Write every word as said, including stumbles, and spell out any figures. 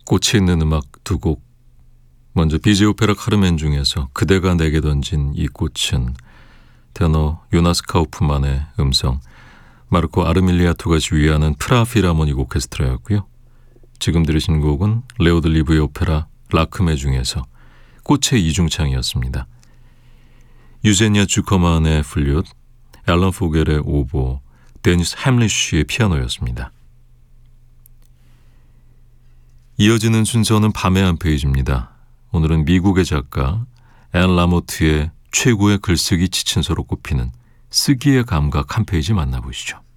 꽃이 있는 음악 두 곡. 먼저 비제 오페라 카르멘 중에서 그대가 내게 던진 이 꽃은 테너 요나스 카우프만의 음성, 마르코 아르밀리아토가 지휘하는 프라 필하모닉 오케스트라였고요. 지금 들으신 곡은 레오들리브의 오페라 라크메 중에서 꽃의 이중창이었습니다. 유제니아 주커만의 플룻, 앨런 포겔의 오보, 데니스 햄리쉬의 피아노였습니다. 이어지는 순서는 밤의 한 페이지입니다. 오늘은 미국의 작가 앤 라모트의 최고의 글쓰기 지친서로 꼽히는 쓰기의 감각 한 페이지 만나보시죠.